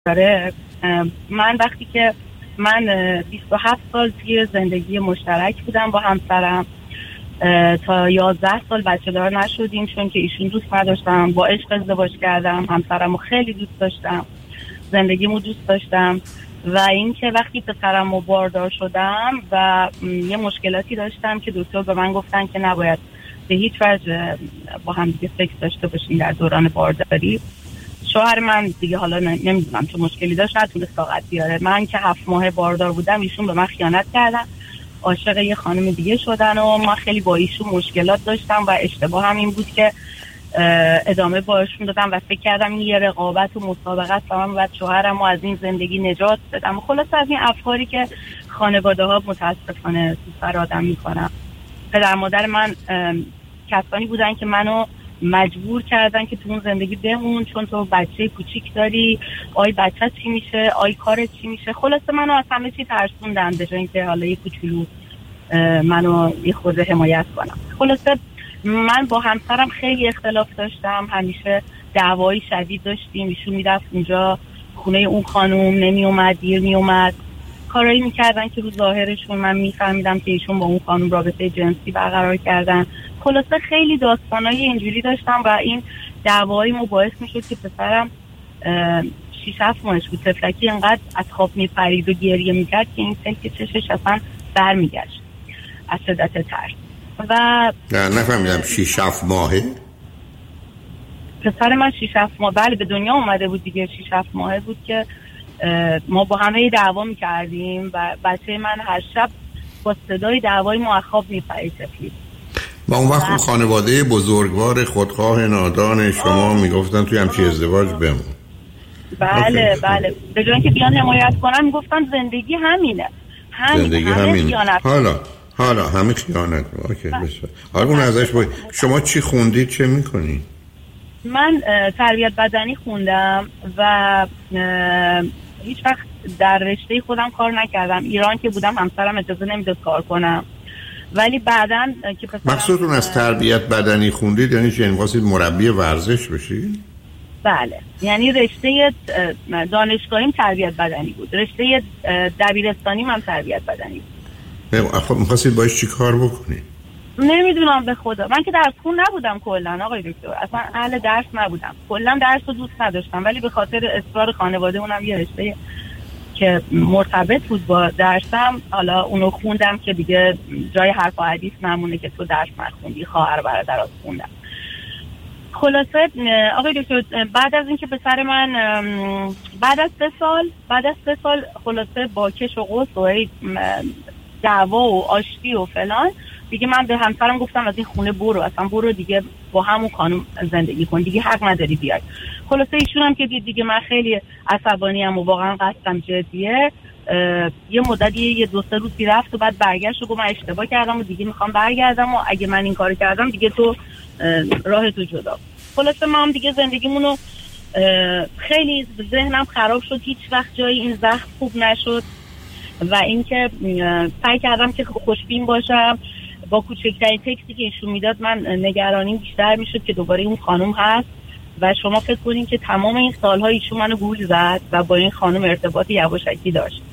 داره. من وقتی که من 27 سال توی زندگی مشترک بودم با همسرم، تا 11 سال بچه دار نشدیم چون که ایشون دوست نداشتم. با عشق ازدواج کردم، همسرمو خیلی دوست داشتم، زندگیمو دوست داشتم. و اینکه وقتی پسرمو باردار شدم و یه مشکلاتی داشتم که دکتر به من گفتن که نباید به هیچ وجه با هم دیگه سکس داشته باشیم در دوران بارداری. شوهر من دیگه حالا نمیدونم چه مشکلی داشت نتونست طاقت بیاره. من که 7 ماه باردار بودم ایشون به من خیانت کردن، عاشق یه خانم دیگه شدن و من خیلی با ایشون مشکلات داشتم و اشتباه هم این بود که ادامه باشون دادم و فکر کردم این یه رقابت و مسابقه است و من باید شوهرم از این زندگی نجات بدم. خلاص از این افکاری که خانواده ها متاسفانه تو سر آدم میکنن. پدر مادر من کسانی بودن که منو مجبور کردن که تو اون زندگی بمون چون تو بچه کوچیک داری، آی بچه چی میشه، آی کارت چی میشه. خلاصه منو از همه چی ترسوندن به جای اینکه حالا یه کوچولو منو یه خود حمایت کنم. خلاصه من با همسرم خیلی اختلاف داشتم، همیشه دعوایی شدید داشتیم. ایشون میرفت اونجا خونه اون خانوم نمی اومد، دیر می اومد، کارایی میکردن که رو ظاهرشون من میفهمیدم که ایشون با اون خانوم رابطه جنسی برقرار کردن. خلاصه خیلی داستانای اینجوری داشتم و این دعواییمو باعث میشد که پسرم 6-7 ماهش بود طفلکی انقدر از خواب میپرید و گریه میکرد که این سلک چشش اصلا برمیگشت از شدت ترس. و نفهمیدم 6-7 ماهه؟ پسر من 6-7 ماه بله به دنیا اومده بود دیگه. 6-7 ماهه بود که ما با همه دعوا میکردیم و بچه من هر شب با صدای دعوای ما از خواب میپرید طفلی. و اون وقت اون خانواده بزرگوار خودخواه نادان شما میگفتن توی همچی ازدواج بمون؟ بله بله، به جای اینکه بیان حمایت کنن میگفتن زندگی همینه. زندگی همین. حالا همه خیانت. اوکی بسیار. حالا اون ازش باید شما چی خوندید، چه میکنید؟ من تربیت بدنی خوندم و هیچ وقت در رشته خودم کار نکردم. ایران که بودم همسرم اجازه نمیداد کار کنم، ولی بعدن که مقصودتون از تربیت بدنی خوندید یعنی چه؟ می‌خواستید مربی ورزش بشید؟ بله، یعنی رشته دانشگاهیم تربیت بدنی بود، رشته دبیرستانیم هم تربیت بدنی بود. خب می‌خواستید باش چی کار بکنید؟ نمیدونم به خدا، من که درس خون نبودم کلا آقای دکتر، اصلا اهل درس نبودم، کلا درس رو دوست نداشتم، ولی به خاطر اصرار خانواده اونم یه رشته که مرتبط بود با درسم حالا اونو خوندم که دیگه جای حرف و حدیث نمونه که تو درس نخوندی، خواهر برادرات خوندم. خلاصه آقای دکتر بعد از اینکه پسر من بعد از 3 سال خلاصه با کش و قوس و دعوا و آشتی و فلان دیگه من به همسرم گفتم از این خونه برو، اصلا برو دیگه با همون خانم زندگی کن، دیگه حق نداری بیای. خلاصه ایشون هم که دید دیگه من خیلی عصبانی ام و واقعا قصدم جدیه، یه مدتی یه 2-3 روزی رفت و بعد برگشت و گفت من اشتباه کردم و دیگه میخوام برگردم و اگه من این کارو کردم دیگه تو راه تو جدا. خلاصه ما هم دیگه زندگیمونو خیلی ذهنم خراب شد، هیچ وقت جای این زخم خوب نشد و اینکه سعی کردم که خوشبین باشم. با کوچکترین تکستی که ایشون میداد من نگرانیم بیشتر میشد که دوباره اون خانم هست و شما فکر کنین که تمام این سالها ایشون منو گول زد و با این خانم ارتباط یواشکی داشت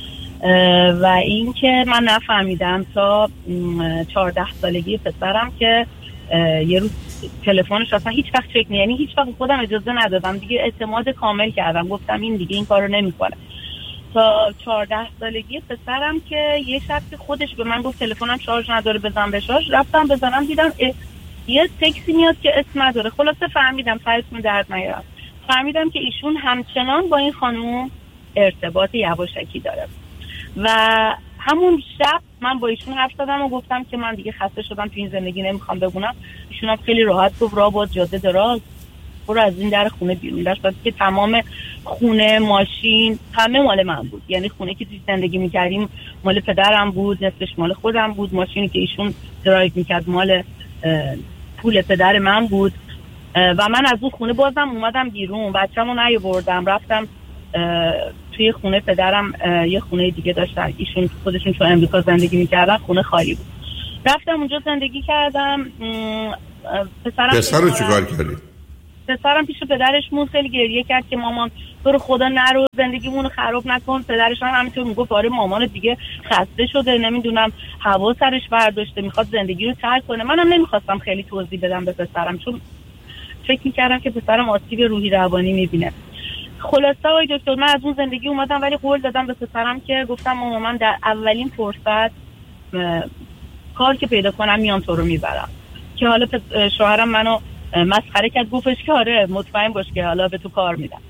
و اینکه من نفهمیدم تا 14 سالگی پسرم که یه روز تلفنش اصلا هیچ وقت چک یعنی هیچ وقت خودم اجازه ندادم دیگه، اعتماد کامل کردم، گفتم این دیگه این کارو نمیکنه. تا 14 سالگی پسرم که یه شب که خودش به من گفت تلفنم شارژ نداره بزن به شارژ، رفتم بزنم دیدم یه تکسی میاد که اسم نداره. خلاصه فهمیدم سرتون درد نیارم، فهمیدم که ایشون همچنان با این خانوم ارتباط یواشکی داره و همون شب من با ایشون حرف زدم و گفتم که من دیگه خسته شدم تو این زندگی نمیخوام بمونم. ایشون هم خیلی راحت گفت راه باز جاده دراز، برو از این در خونه بیرون. داشت که تمام خونه ماشین همه مال من بود، یعنی خونه که توی زندگی میکردیم مال پدرم بود، نصفش مال خودم بود، ماشینی که ایشون درایو میکرد مال پول پدر من بود و من از اون خونه بازم اومدم بیرون، بچه‌مو نیاوردم، رفتم توی خونه پدرم. یه خونه دیگه داشتن ایشون خودشون تو امریکا زندگی میکردن، خونه خالی بود، رفتم اونجا زندگی کردم. پسر رو چیکار کردی؟ پسرم پیش پدرشون خیلی گریه کرد که مامان تو رو خدا نرو، زندگیمون رو خراب نکن. پدرش هم همینطور میگفت آره مامان دیگه خسته شده، نمیدونم هوا سرش برداشته، میخواد زندگی رو ترک کنه. منم نمیخواستم خیلی توضیح بدم به پسرم چون فکر میکردم که پسرم آسیب روحی روانی میبینه. خلاصه آقای دکتر من از اون زندگی اومدم، ولی قول دادم به پسرم که گفتم مامان من در اولین فرصت کار که پیدا کنم میام تو رو میبرم. که حالا شوهرم منو مسخره کرد، گفتش که آره مطمئن باش که حالا به تو کار میدم.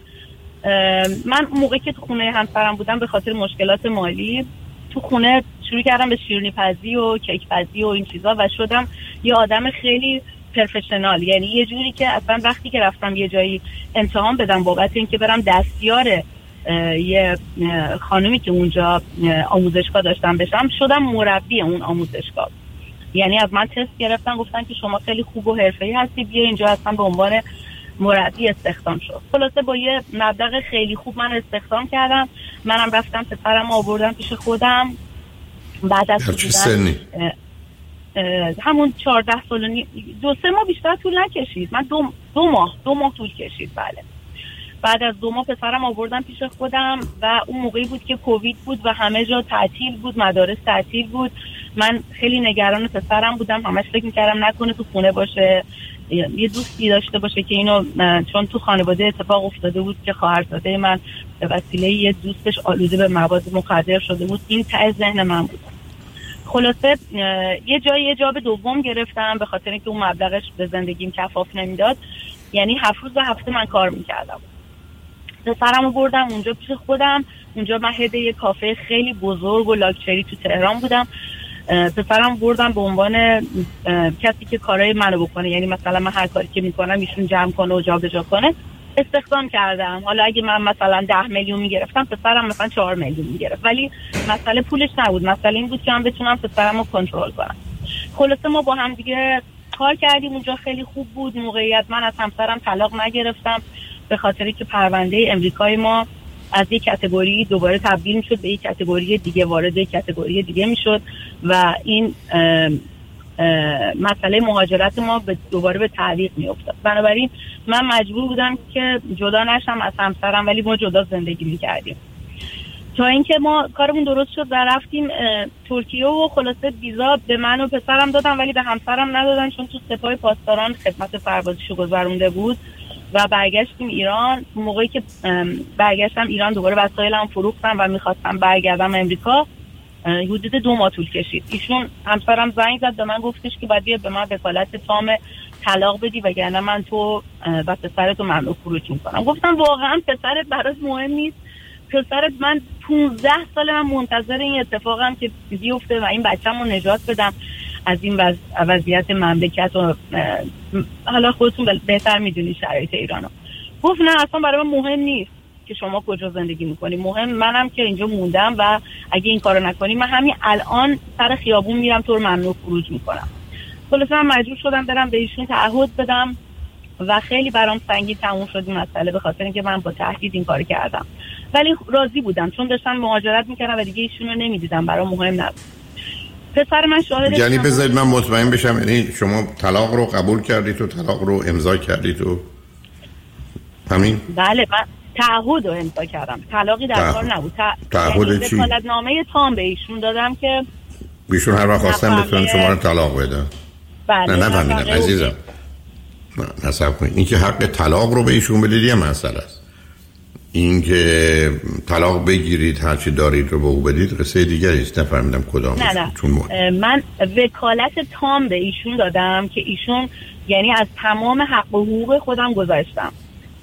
من موقعی که تو خونه همسرم بودم به خاطر مشکلات مالی تو خونه شروع کردم به شیرینی پزی و کیک پزی و این چیزا و شدم یه آدم خیلی پروفشنال. یعنی یه جوری که اصلا وقتی که رفتم یه جایی امتحان بدم بابت اینکه برم دستیار یه خانومی که اونجا آموزشگاه داشتم بشم، شدم مربی اون آموزشگاه. یعنی از من تست گرفتن، گفتن که شما خیلی خوب و حرفه‌ای هستی، بیا اینجا. اصلا به عنوان مربی استخدام شد. خلاصه با یه مبلغ خیلی خوب من استخدام کردم. منم رفتم پسرم آوردم پیش خودم. بعد از چه سنی؟ همون 14 سال 2-3 ماه بیشتر طول نکشید. من دو ماه طول کشید. بله. بعد از 2 ماه پسرم آوردم پیش خودم و اون موقعی بود که کووید بود و همه جا تعطیل بود، مدارس تعطیل بود. من خیلی نگران پسرم بودم، همش فکر می‌کردم نکنه تو خونه باشه، یه دوستی داشته باشه که اینو، چون تو خانواده اتفاق افتاده بود که خواهرزاده من به وسیله یه دوستش آلوده به مواد مخدر شده بود. این ته ذهن من بود. خلاصه یه جاب دوم گرفتم به خاطر اینکه اون مبلغش به زندگیم کفاف نمیداد. یعنی 7 روز به هفته من کار میکردم. پسرمو بردم اونجا پیش خودم. اونجا من هد یه کافه خیلی بزرگ و لاکچری تو تهران بودم. پسرم بردم به عنوان کسی که کارهای منو بکنه. یعنی مثلا من هر کاری که میکنم ایشون جمع کنه و جابجا کنه. استخدام کردم. حالا اگه من مثلا 10 میلیون میگرفتم پسرم مثلا 4 میلیون میگرفت، ولی مسئله پولش نبود، مسئله این بود که من بتونم پسرمو کنترل کنم. خلاصه ما با هم دیگه کار کردیم. اونجا خیلی خوب بود موقعیت. من از همسرم طلاق نگرفتم به خاطری که پرونده امریکای ما از یک کاتگوری دوباره تبدیل میشد به یک کاتگوری دیگه، وارد یک کاتگوری دیگه میشد و این مسئله مهاجرت ما دوباره به تعویق میافتاد. بنابراین من مجبور بودم که جدا نشم از همسرم، ولی ما جدا زندگی میکردیم تا اینکه ما کارمون درست شد و رفتیم ترکیه و خلاصه ویزا به من و پسرم دادن ولی به همسرم ندادن، چون تو سپاه پاسداران خدمت سربازیشو گذرونده بود و برگشتیم ایران. موقعی که برگشتم ایران دوباره وسایلم فروختم و میخواستم برگردم امریکا. حدود 2 ماه طول کشید. ایشون همسرم زنگ زد به من، گفتش که باید بیاد به من وکالت تام طلاق بدی وگرنه من تو و پسرتو ممنوع خروج میکنم. گفتم واقعا پسرت برات مهم نیست؟ پسرت من 15 سال من منتظر این اتفاقم که بیفته و این بچه‌مو نجات بدم از این وضعیت مملکت و حالا خودتون بهتر میدونی شرایط ایرانو. گفت نه اصلا برای من مهم نیست که شما کجا زندگی میکنی، مهم منم که اینجا موندم و اگه این کارو نکنی من همین الان سر خیابون میرم تو رو ممنوع خروج میکنم. خلاص من مجبور شدم برم به ایشون تعهد بدم و خیلی برام سنگین تموم شد این مسئله به خاطر اینکه من با تهدید این کارو کردم، ولی راضی بودم چون داشتم مهاجرت میکردم و دیگه ایشونو نمیدیدم، برام مهم نبود. پسر من شاهد. یعنی بذارید من مطمئن بشم، یعنی شما طلاق رو قبول کردید و طلاق رو امضا کردید و همین؟ بله من تعهد رو امضا کردم، طلاقی در کار نبود. تعهد چی؟ وکالتنامه تام به ایشون دادم که ایشون هر وقت خواستن بتونن شما رو طلاق بدن. بله نه نفهمیدم عزیزم. نصب کنید. این که حق طلاق رو به ایشون بدید یه مسئله است. این که طلاق بگیرید هرچی دارید رو به او بدید قصه دیگری است. نفهمیدم کدام. نه. من وکالت تام به ایشون دادم که ایشون یعنی از تمام حق و حقوق خودم گذاشتم،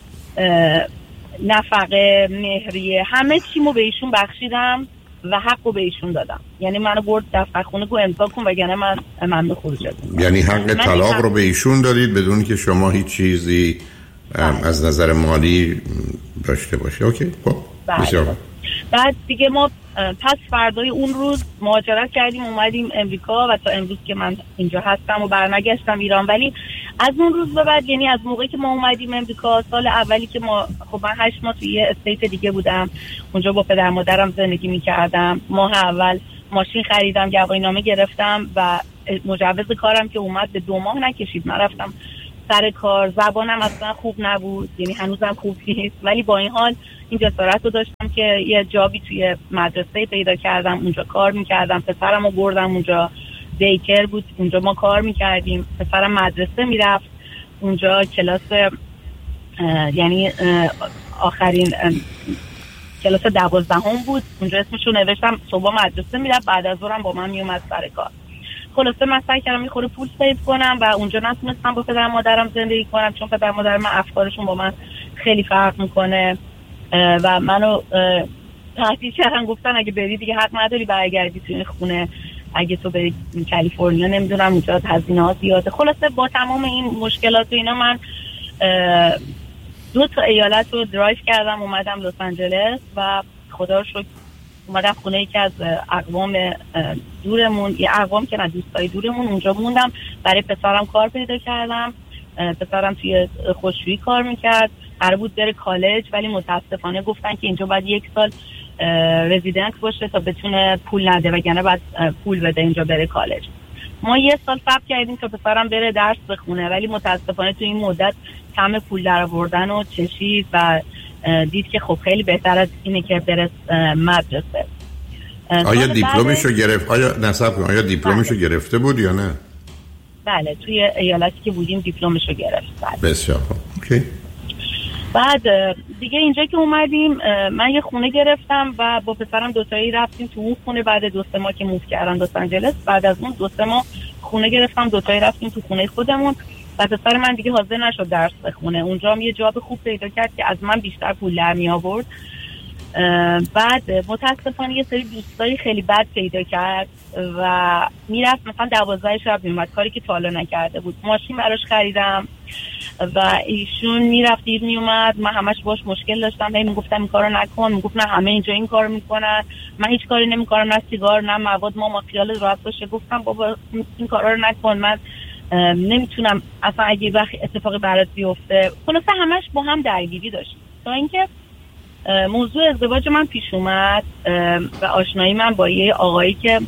نفقه، مهریه، همه چیمو به ایشون بخشیدم و حقو به ایشون دادم. یعنی منو برد دفترخونه کو امضا کن وگرنه من ممنوع خروج دادم. یعنی حق طلاق رو به ایشون دادید بدون که شما هیچ چیزی از نظر مالی داشته باشه. اوکی خب بسیار. بعد دیگه ما پس فردای اون روز مهاجرت کردیم اومدیم امریکا و تا امروز که من اینجا هستم و برنگشتم ایران. ولی از اون روز به بعد، یعنی از موقعی که ما اومدیم امریکا، سال اولی که ما خب من 8 ماه توی یه استیت دیگه بودم، اونجا با پدر مادرم زندگی می‌کردم. ماه اول ماشین خریدم، گواهینامه گرفتم و مجوز کارم که اومد به 2 ماه نکشید. من رفتم سر کار. زبانم اصلا خوب نبود، یعنی هنوزم خوب نیست، ولی با این حال این جسارت رو داشتم که یه جابی توی مدرسه پیدا کردم، اونجا کار میکردم. پسرم رو بردم اونجا، دیکر بود اونجا، ما کار میکردیم. پسرم مدرسه میرفت اونجا، کلاس یعنی آخرین کلاس 12 بود اونجا، اسمشو نوشتم. صبح مدرسه میرفت، بعد از ظهرم با من میومد سر کار. خلاصه من سعی کردم یه خورده پول سیو کنم و اونجا نتونستم با پدر مادرم زندگی کنم، چون پدر مادر من افکارشون با من خیلی فرق میکنه و منو تهدید کردن، گفتن اگه بری دیگه حق نداری برگردی تو این خونه، اگه تو بری کالیفرنیا نمیدونم اونجا هزینه‌ها زیاده. خلاصه با تمام این مشکلات و اینا من 2 ایالت رو درایو کردم، اومدم لس آنجلس و خدا رو شکر اومدم خونه یکی از اقوام دورمون، یه اقوام که نه دوستای دورمون، اونجا موندم. برای پسرم کار پیدا کردم. پسرم توی خشکشویی کار میکرد، قرار بود بره کالج، ولی متاسفانه گفتن که اینجا باید 1 سال رزیدنت باشه تا بتونه پول نده، وگرنه باید پول بده اینجا بره کالج. ما 1 سال صبر کردیم تا پسرم بره درس بخونه، ولی متاسفانه تو این مدت کم پول در آوردن و چشید و دید که خب خیلی بهتر از اینه که بره مدرسه. آیا دیپلمشو گرفت؟ آیا دیپلمشو گرفته بود یا نه؟ بله، توی ایالتی که بودیم دیپلمشو گرفت. بسیار خوب. اوکی. بعد دیگه اینجا که اومدیم من یه خونه گرفتم و با پسرم 2 تایی رفتیم تو اون خونه. بعد 2-3 ماه که موو کردم لس آنجلس، بعد از اون 2-3 ماه خونه گرفتم، 2 تایی رفتیم تو خونه خودمون و پسر من دیگه حاضر نشد درس بخونه. اونجا هم یه جاب خوب پیدا کرد که از من بیشتر پول در می آورد. بعد متاسفانه یه سری دوستای خیلی بد پیدا کرد و میرفت مثلا 12 شب میومد، کاری که تا حالا نکرده بود. ماشین براش خریدم و ایشون میرفت دیر میومد، من همش باش مشکل داشتم، هی میگفتم این کارو نکن، میگفت نه همه اینجا این کارو میکنن، من هیچ کاری نمیکنم، نه سیگار نه مواد، ما خیال راحت باشه. گفتم بابا این کارا رو نکن، من نمیتونم اصلا اگه وقت اتفاقی برات بیفته. خلاصه همش با هم درگیری داشتیم تا اینکه موضوع ازدواج من پیش اومد و آشنایی من با یه آقایی که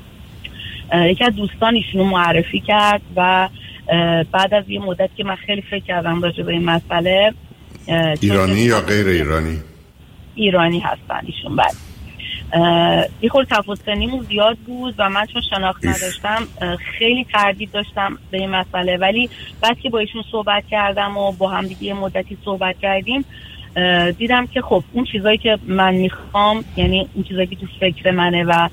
یکی از دوستان ایشونو معرفی کرد و بعد از یه مدت که من خیلی فکر کردم راجع به این مسئله. ایرانی یا غیر ایرانی؟ ایرانی هستن ایشون. بعد یه خورده تفاوت سنیمون زیاد بود و من چون شناخت نداشتم خیلی تردید داشتم به این مسئله، ولی بعد که با ایشون صحبت کردم و با هم دیگه یه مدتی صحبت کردیم دیدم که خب اون چیزایی که من میخوام، یعنی اون چیزایی که تو فکر منه و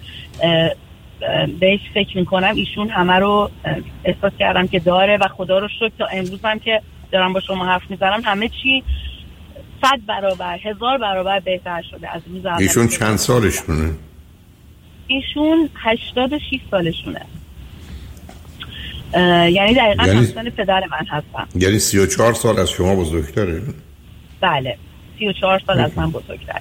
بهش فکر میکنم، ایشون همه رو احساس کردم که داره و خدا رو شکر تا امروز هم که دارم با شما حرف میزنم همه چی 100 برابر 1000 برابر بهتر شده از روز اول. ایشون چند سالشونه؟ ایشون 86 سالشونه. یعنی دقیقا همسن پدر من هستم. یعنی 34 سال از شما بزرگتره؟ بله 34 سال از من بزرگتر.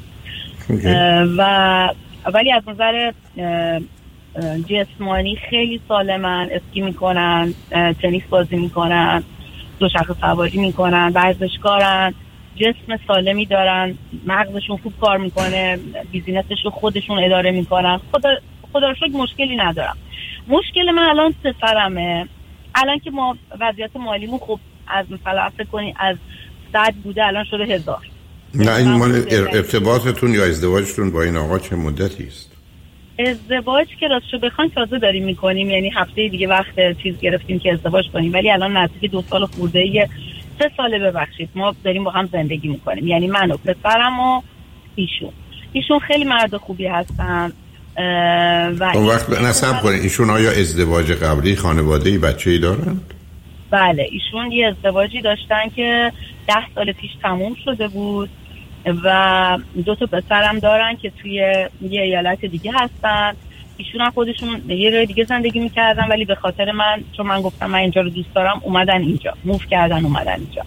و ولی از نظر جسمانی خیلی سالمن، اسکی میکنن، تنیس بازی میکنن، دوچرخه سواری میکنن، ورزشکارن، جسم سالمی دارن، مغزشون خوب کار میکنه، بیزینسشون خودشون اداره میکنن. خدا رو شکر مشکلی ندارم. مشکل من الان پسرمه. الان که ما وضعیت مالیمون خب از مثلا فکر کنی از 100 بوده الان شده 1000. نه این مال ارتباطتون یا ازدواجتون با این آقا چه مدتی است؟ ازدواج که راستشو بخواین تازه داریم میکنیم، یعنی هفته دیگه وقت چیز گرفتیم که ازدواج کنیم، ولی الان نزدیک 2 سال خورده 3 ساله ببخشید ما داریم با هم زندگی میکنیم، یعنی من و پسرم و ایشون خیلی مرد خوبی هستن و اون وقت نصب کنید ایشون آیا ازدواج قبلی خانواده‌ای بچه‌ای دارند؟ بله ایشون یه ازدواجی داشتن که 10 سال پیش تموم شده بود و 2 تا پسرم دارن که توی یه ایالت دیگه هستن. ایشون هم خودشون یه جای دیگه زندگی میکردن ولی به خاطر من، چون من گفتم من اینجا رو دوست دارم، اومدن اینجا، موو کردن اومدن اینجا.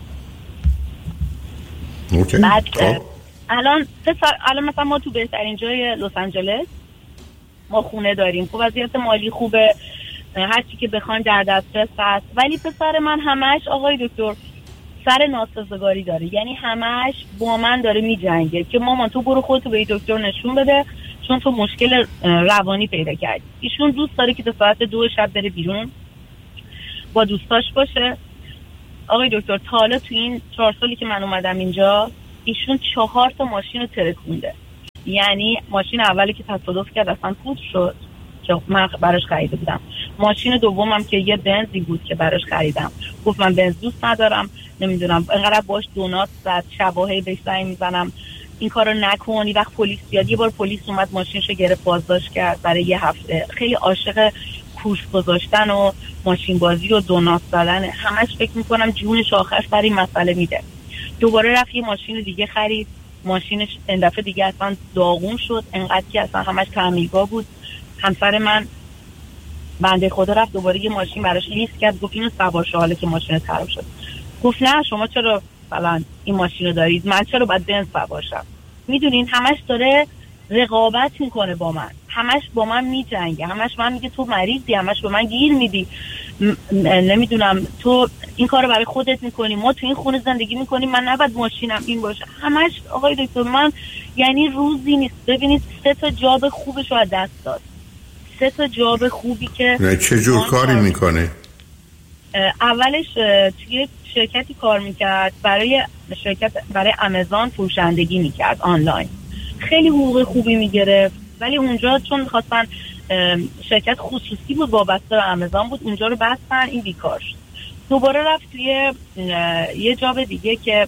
اوکی. بعد الان مثلا ما تو بهترین جای لس آنجلس ما خونه داریم، خب وضعیت مالی خوبه، هر چی که بخوایم در دسترس هست، ولی پسر من همش آقای دکتر سر ناسازگاری داره، یعنی همش با من داره میجنگه که مامان تو برو خودتو به دکتر نشون بده چون تو مشکل روانی پیدا کردی. ایشون دوست داره که تا ساعت 2 شب بره بیرون با دوستاش باشه آقای دکتر تا حالا تو این 4 سالی که من اومدم اینجا ایشون 4 تا ماشین رو ترکونده. یعنی ماشین اولی که تصادف کرد اصلا پوچ شد که من براش خریده بودم. ماشین دومم که یه بنزی بود که براش خریدم، گفت من بنز دوست ندارم، نمیدونم انقدر باش دونات زد، شباهی بهش زنگ میزنم این کارو نکنی. وقت پلیس بیاد، یه بار پلیس اومد ماشینشو گرفت بازداشت کرد برای یه هفته. خیلی عاشق کوش گذاشتن و ماشین بازی و دونات زدن، همش فکر میکنم جونش آخر سر این مسئله میده. دوباره رفت یه ماشین دیگه خرید، ماشینش این دفعه دیگه اصلا داغون شد، انقدر که اصلا همش تعمیرگاه بود. همسر من بنده خدا رفت دوباره یه ماشین براش لیست کرد، گفت اینو سوار شو حالا که ماشین خراب شد. گفت نه شما چرا فلان این ماشین رو دارید، من چرا باید بنز سوار شم؟ میدونین همش داره رقابت میکنه با من، همش با من میجنگه، همش من میگه تو مریضی، همش به من گیر میدی، نمیدونم تو این کارو برای خودت میکنی، ما تو این خونه زندگی میکنیم، من نباید ماشینم این باشه. همش آقای دکتر من یعنی روزی نیست ببینید 3 تا جاب خوبش رو از دست داد. 3 تا جاب خوبی که نه چه جور کاری میکنه؟ اولش توی شرکتی کار میکرد، برای آمازون فروشندگی میکرد آنلاین، خیلی حقوق خوبی میگرفت، ولی اونجا چون میخواستن شرکت خصوصی بود وابسته به آمازون بود، اونجا رو بستن، این بیکار شد. دوباره رفت توی یه جاب دیگه که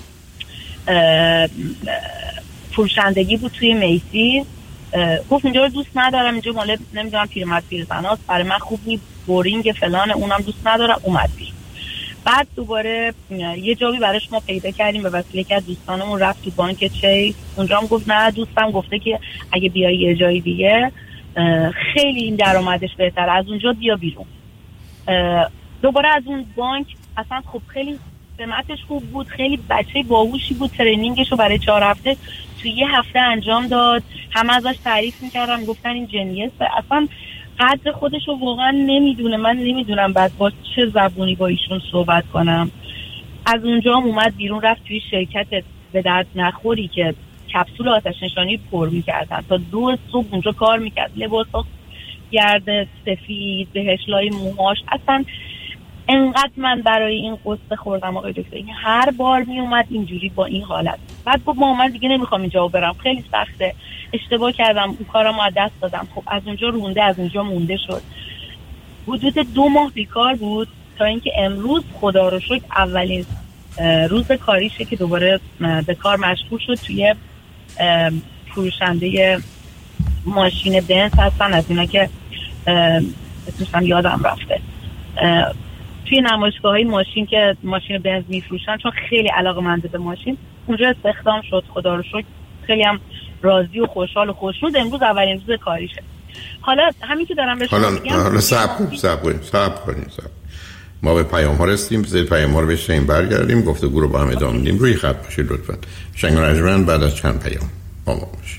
فروشندگی بود توی میسی، گفت اینجا رو دوست ندارم، اینجا مال نمیدونم پیرمرد پیرزناست، برای من خوب نیست، بورینگ فلان، اونم دوست ندارم، اومد بیرون. بعد دوباره یه جابی براش ما پیدا کردیم به وسیله که دوستانمون، رفت تو بانک چیس، اونجا هم گفت نه دوستم گفته که اگه بیای یه جای دیگه خیلی این درآمدش بهتره، از اونجا بیا بیرون. دوباره از اون بانک اصلا خب خیلی سمتش خوب بود، خیلی بچه باهوشی بود، ترینینگشو برای 4 هفته تو یه هفته انجام داد، همه ازش تعریف میکردن، گفتن این جنیسه، اصلا قدر خودشو واقعا نمیدونه. من نمیدونم بعد با چه زبونی با ایشون صحبت کنم. از اونجا هم اومد بیرون، رفت توی شرکت به درد نخوری که کپسول آتش نشانی پر میکردن، تا 2 صبح اونجا کار میکرد، لباسا گرد سفید، بهش لای موهاش. اصلا انقدر من برای این قصه خوردم آقای دکتر، هر بار میومد اینجوری با این حالت. بعد گفت من دیگه نمیخوام اینجا برم، خیلی سخته، اشتباه کردم، اون کارامو از دست دادم. خب از اونجا رونده، از اونجا مونده شد. حدود 2 ماه بیکار بود تا اینکه امروز خدا رو شکر اولین روز کاریشه که دوباره به کار مشغول شد. توی فروشنده ماشین بنز هستن، از اینا که اسمشم یادم رفته، توی نمایشگاه‌های ماشین که ماشین بنز میفروشن، چون خیلی علاقه‌منده به ماشین، اونجا استخدام شد. خدا رو شکر خیلی هم راضی و خوشحال و خوشنود. امروز اولین روز کاریشه. حالا همین که دارم بهش میگم، حالا صبر کنید. ما به پیام ها رسیدیم، بذارید پیام ها رو بشنیم برگردیم، گفتگو رو با هم ادامه میدیم. روی خط باشید لطفاً. شنگ رجمن بعد از چند پیام با ما باشید.